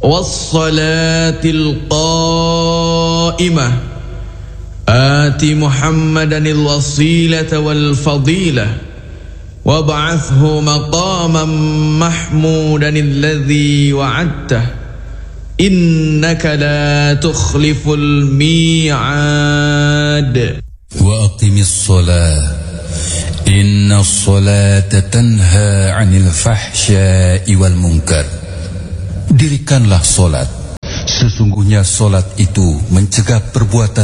والصلاة القائمة آت محمدا الوسيلة والفضيلة وابعثه مقاما محمودا الذي وعدته إنك لا تخلف الميعاد وأقم الصلاة إن الصلاة تنهى عن الفحشاء والمنكر. Dirikanlah solat. Sesungguhnya solat itu mencegah perbuatan